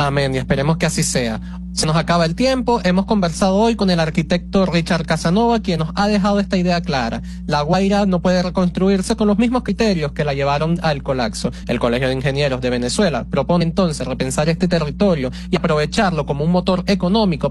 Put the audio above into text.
Amén, y esperemos que así sea. Se nos acaba el tiempo. Hemos conversado hoy con el arquitecto Richard Casanova, quien nos ha dejado esta idea clara. La Guaira no puede reconstruirse con los mismos criterios que la llevaron al colapso. El Colegio de Ingenieros de Venezuela propone entonces repensar este territorio y aprovecharlo como un motor económico